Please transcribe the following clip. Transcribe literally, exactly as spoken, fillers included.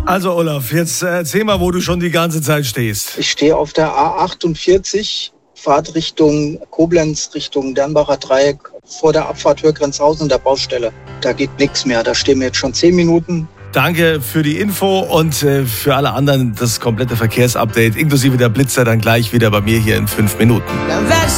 Also Olaf, jetzt erzähl mal, wo du schon die ganze Zeit stehst. Ich stehe auf der A achtundvierzig, Fahrt Richtung Koblenz, Richtung Dernbacher Dreieck, vor der Abfahrt Hürgrenzhausen der Baustelle. Da geht nichts mehr, da stehen wir jetzt schon zehn Minuten. Danke für die Info und äh, für alle anderen das komplette Verkehrsupdate, inklusive der Blitzer, dann gleich wieder bei mir hier in fünf Minuten.